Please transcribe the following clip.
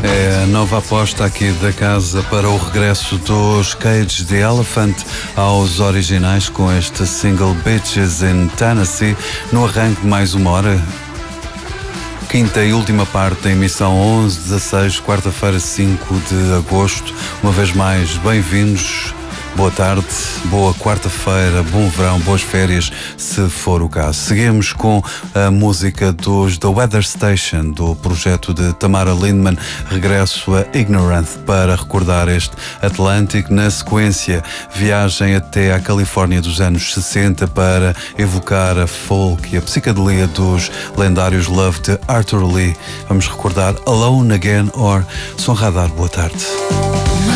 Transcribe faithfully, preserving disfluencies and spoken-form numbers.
É a nova aposta aqui da casa para o regresso dos Cage the Elephant aos originais com este single Bitches in Tennessee, no arranque de mais uma hora. Quinta e última parte da emissão onze dezasseis, quarta-feira cinco de agosto. Uma vez mais, bem-vindos. Boa tarde, boa quarta-feira, bom verão, boas férias, se for o caso. Seguimos com a música dos The Weather Station, do projeto de Tamara Lindemann, regresso a Ignorant, para recordar este Atlantic. Na sequência, viagem até à Califórnia dos anos sessenta para evocar a folk e a psicadelia dos lendários Love de Arthur Lee. Vamos recordar Alone Again or Som Radar. Boa tarde.